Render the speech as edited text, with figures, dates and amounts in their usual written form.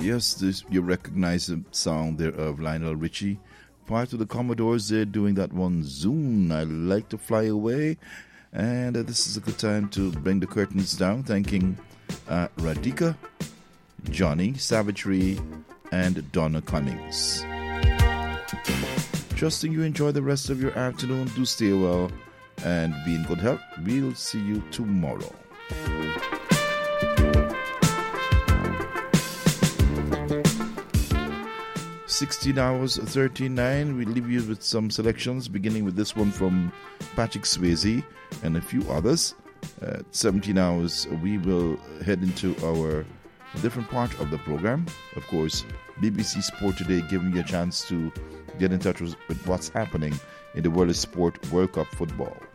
Yes, you recognize the song there of Lionel Richie. Part of the Commodores, they're doing that one, Zoom, I Like to Fly Away. And this is a good time to bring the curtains down, thanking Radhika, Johnny, Savagery, and Donna Cummings. Trusting you enjoy the rest of your afternoon. Do stay well and be in good health. We'll see you tomorrow. $16:39. We leave you with some selections, beginning with this one from Patrick Swayze and a few others. At 17 hours, we will head into our different part of the program. Of course, BBC Sport Today, giving you a chance to get in touch with what's happening in the world of sport, World Cup football.